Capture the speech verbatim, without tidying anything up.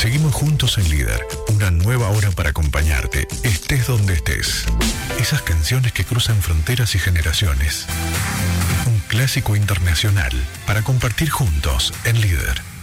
Seguimos juntos en Líder, una nueva hora para acompañarte, estés donde estés. Esas canciones que cruzan fronteras y generaciones. Un clásico internacional para compartir juntos en Líder.